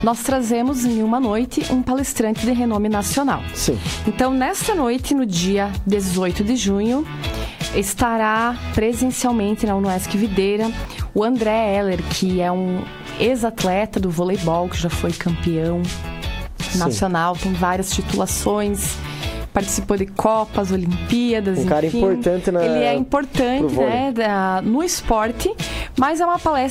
nós trazemos em uma noite um palestrante de renome nacional. Sim. Então, nesta noite, no dia 18 de junho, estará presencialmente na UniESC Videira o André Heller, que é um ex-atleta do voleibol, que já foi campeão nacional, tem várias titulações, participou de Copas, Olimpíadas, cara importante ele é importante, né, no esporte, mas é uma palestra